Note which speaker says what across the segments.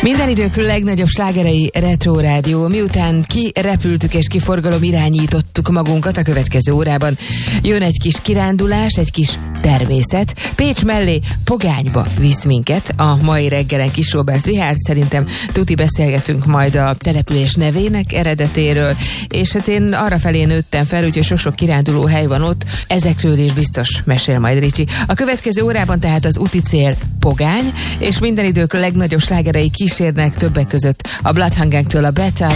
Speaker 1: Minden idők legnagyobb slágerei Retro Rádió. Miután kirepültük és kiforgalom irányítottuk magunkat, a következő órában jön egy kis kirándulás, egy kis természet. Pécs mellé Pogányba visz minket a mai reggelen Kis Róbert Richárd. Szerintem tuti beszélgetünk majd a település nevének eredetéről, és hát én arrafelé nőttem fel, úgyhogy sok-sok kiránduló hely van ott. Ezekről is biztos mesél majd Ricsi. A következő órában tehát az úti cél Pogány, és minden idők legnagyobb slágerei kísérnek, többek között a Bloodhound Gangtől a Better,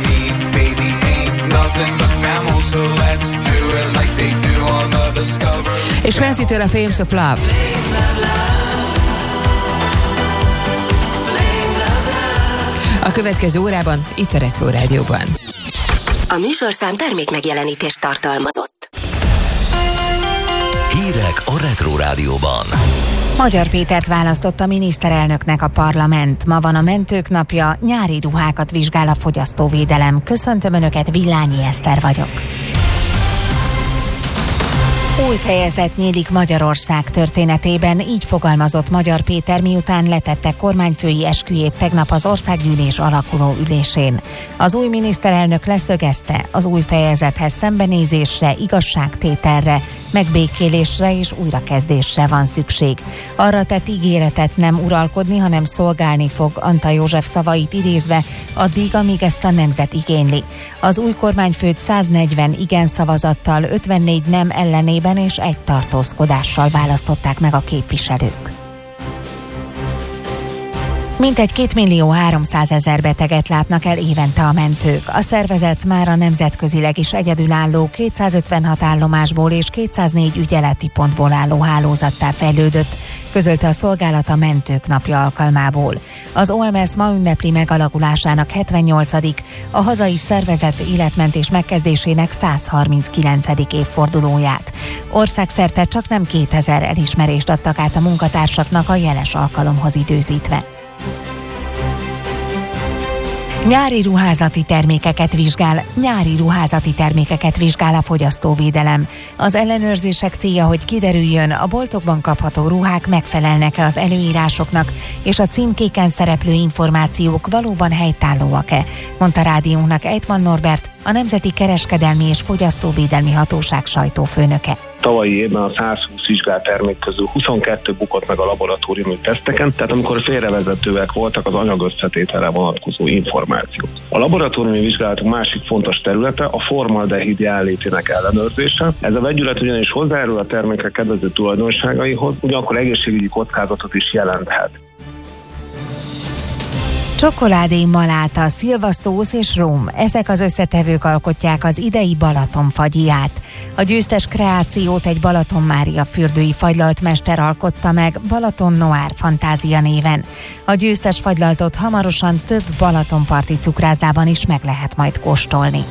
Speaker 1: és Fancy-től a Flames of Love. A következő órában itt a Retro Rádióban.
Speaker 2: A műsorszám termék megjelenítést tartalmazott.
Speaker 3: Hírek a Retro Rádióban.
Speaker 4: Magyar Pétert választotta miniszterelnöknek a parlament. Ma van a Mentők napja, nyári ruhákat vizsgál a fogyasztóvédelem. Köszöntöm Önöket, Villányi Eszter vagyok. Új fejezet nyílik Magyarország történetében, így fogalmazott Magyar Péter, miután letette kormányfői esküjét tegnap az országgyűlés alakuló ülésén. Az új miniszterelnök leszögezte, az új fejezethez szembenézésre, igazságtételre, megbékélésre és újrakezdésre van szükség. Arra tett ígéretet nem uralkodni, hanem szolgálni fog, Antal József szavait idézve, addig, amíg ezt a nemzet igényli. Az új kormányfőt 140 igen szavazattal, 54 nem ellenében és egy tartózkodással választották meg a képviselők. Mintegy 2.300.000 beteget látnak el évente a mentők. A szervezet már a nemzetközileg is egyedülálló 256 állomásból és 204 ügyeleti pontból álló hálózattá fejlődött, közölte a szolgálat a Mentők napja alkalmából. Az OMS ma ünnepli megalakulásának 78. a hazai szervezet életmentés megkezdésének 139. évfordulóját. Országszerte csak nem 2000 elismerést adtak át a munkatársaknak a jeles alkalomhoz időzítve. Nyári ruházati termékeket vizsgál a fogyasztóvédelem. Az ellenőrzések célja, hogy kiderüljön, a boltokban kapható ruhák megfelelnek-e az előírásoknak, és a címkéken szereplő információk valóban helytállóak-e, mondta rádiónknak Ejtman Norbert, a Nemzeti Kereskedelmi és Fogyasztóvédelmi Hatóság sajtófőnöke.
Speaker 5: Tavalyi évben a 120 vizsgált termék közül 22 bukott meg a laboratóriumi teszteken, tehát amikor félrevezetőek voltak az anyag összetételre vonatkozó információk. A laboratóriumi vizsgálatok másik fontos területe a formaldehid jelenlétének ellenőrzése. Ez a vegyület ugyanis hozzájárul a termékek kedvező tulajdonságaihoz, ugyanakkor egészségügyi kockázatot is jelenthet.
Speaker 4: Csokoládé, maláta, szilvasztósz és róm, ezek az összetevők alkotják az idei Balaton fagyját. A győztes kreációt egy Balaton Mária fürdői fagylalt mester alkotta meg Balaton Noir Fantázia néven. A győztes fagylaltot hamarosan több balatonparti cukrászdában is meg lehet majd kóstolni.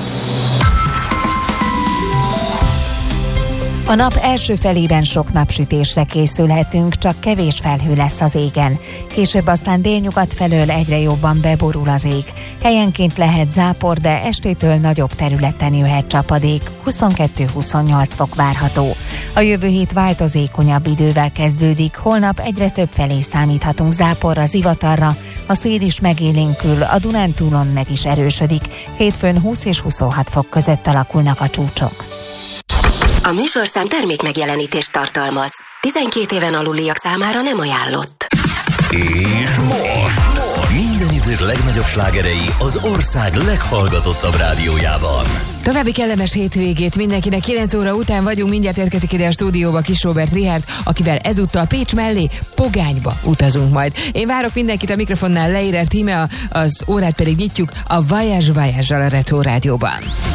Speaker 4: A nap első felében sok napsütésre készülhetünk, csak kevés felhő lesz az égen. Később aztán délnyugat felől egyre jobban beborul az ég. Helyenként lehet zápor, de estétől nagyobb területen jöhet csapadék, 22-28 fok várható. A jövő hét változékonyabb idővel kezdődik, holnap egyre több felé számíthatunk záporra, zivatarra, a szél is megélénkül, a Dunántúlon meg is erősödik, hétfőn 20 és 26 fok között alakulnak a csúcsok.
Speaker 2: A műsorszám termék megjelenítést tartalmaz. 12 éven aluliak számára nem ajánlott.
Speaker 3: És most minden idők legnagyobb slágerei az ország leghallgatottabb rádiójában.
Speaker 1: További kellemes hétvégét mindenkinek. 9 óra után vagyunk, mindjárt érkezik ide a stúdióba Kis Róbert Richárd, akivel ezúttal Pécs mellé Pogányba utazunk majd. Én várok mindenkit a mikrofonnál, Leirer Tíme, az órát pedig nyitjuk a Voyage Voyage-al a Retro Rádióban.